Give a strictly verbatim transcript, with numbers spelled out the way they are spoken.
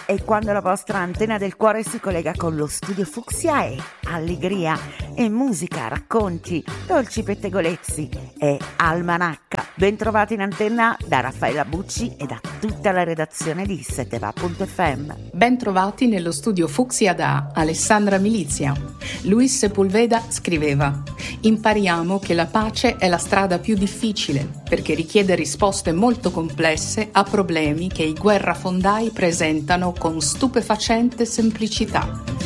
E quando la vostra antenna del cuore si collega con lo studio Fucsia è allegria e musica, racconti, dolci pettegolezzi e almanacca. Bentrovati in antenna da Raffaella Bucci e da tutta la redazione di seteva punto effe emme. Bentrovati nello studio Fucsia da Alessandra Milizia. Luis Sepulveda scriveva: impariamo che la pace è la strada più difficile perché richiede risposte molto complesse a problemi che i guerrafondai presentano con stupefacente semplicità.